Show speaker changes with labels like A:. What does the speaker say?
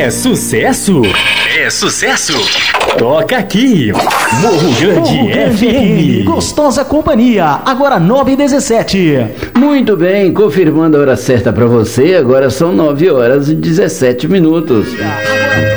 A: É sucesso? É sucesso? Toca aqui, Morro Grande FM.
B: Gostosa companhia, agora 9h17.
C: Muito bem, confirmando a hora certa para você, agora são 9h17.